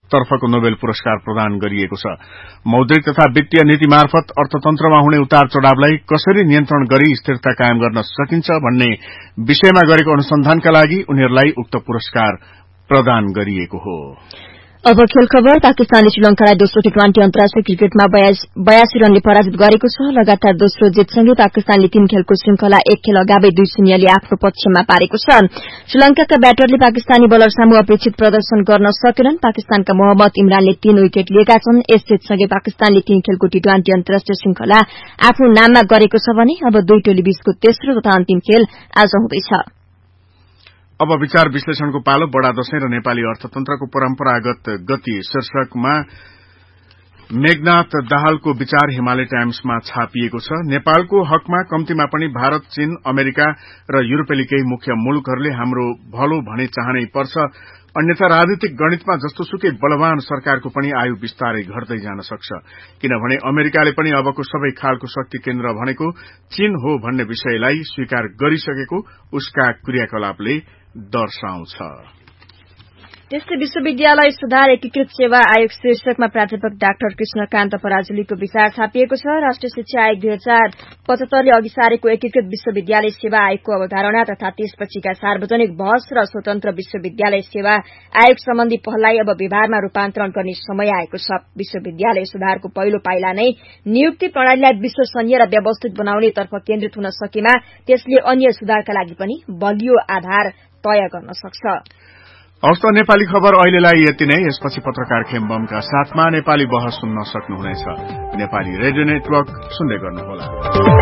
तर्फको नोबेल पुरस्कार प्रदान गरिएको छ। मौद्रिक तथा वित्तीय नीति मार्फत अर्थतन्त्रमा हुने उतार चढ़ावलाई कसरी नियन्त्रण गरी स्थिरता कायम गर्न सकिन्छ भन्ने विषयमा गरेको अनुसन्धानका लागि उनीहरूलाई उक्त पुरस्कार प्रदान गरिएको हो। अब खेल खबर। पाकिस्तानले श्रीलंकालाई दोस्रो टी20 अन्तर्राष्ट्रिय क्रिकेटमा 82 रनले पराजित गरेको छ। लगातार दोस्रो जितसँगै पाकिस्तानले 3 खेलको श्रृंखला 1 खेल अगावै 2-0 ले आफ्नो पक्षमा पारेको छ। श्रीलंकाका ब्याटरले पाकिस्तानी बलर सामु अपेक्षित प्रदर्शन गर्न सकेनन्। पाकिस्तानका मोहम्मद इमरानले 3 विकेट लिएका छन्। यस जितसँगै पाकिस्तानले 3 खेलको टी20 अन्तर्राष्ट्रिय श्रृंखला आफ्नो नाममा गरेको छ भने अब 2 टोली बीचको तेस्रो तथा अन्तिम खेल आज हुँदैछ। अब विचार विश्लेषणको पालो। बडा दशैं र नेपाली अर्थतन्त्रको परम्परागत गति शीर्षकमा मेघनाथ दाहालको विचार हिमालय टाइम्समा छापिएको छ। नेपालको हकमा कम्तीमा पनि भारत, चीन, अमेरिका र युरोपेली केही मुख्य मुलुकहरूले हाम्रो भलो भने चाहनै पर्छ। अन्यथा राजनीतिक गणितमा जस्तोसुकै बलवान सरकारको पनि आयु बिस्तारै घट्दै जान सक्छ। किनभने अमेरिकाले पनि अबको सबै खालको शक्ति केन्द्र भनेको चीन हो भन्ने विषयलाई स्वीकार गरिसकेको उसका क्रियाकलापले दर्शाउँछ। त्यस्तै विश्वविद्यालय सुधार एकीकृत सेवा आयोग शीर्षकमा प्राध्यापक डाक्टर कृष्णकान्त पराजुलीको विचार छापिएको छ। राष्ट्रिय शिक्षा आयोग 2075 ले अघि सारेको एकीकृत विश्वविद्यालय सेवा आयोगको अवधारणा तथा त्यसपछिका सार्वजनिक बहस र स्वतन्त्र विश्वविद्यालय सेवा आयोग सम्बन्धी पहललाई अब व्यवहारमा रूपान्तरण गर्ने समय आएको छ। विश्वविद्यालय सुधारको पहिलो पाइला नै नियुक्ति प्रणालीलाई विश्वसनीय र व्यवस्थित बनाउनेतर्फ केन्द्रित हुन सकेमा त्यसले अन्य सुधारका लागि पनि बलियो आधार तय गर्न सक्छ। हवस् त नेपाली खबर अहिलेलाई यति नै। यसपछि पत्रकार खेम्बमका साथमा नेपाली बहस सुन्न सक्नुहुनेछ। नेपाली रेडियो नेटवर्क सुन्दै गर्नुहोला।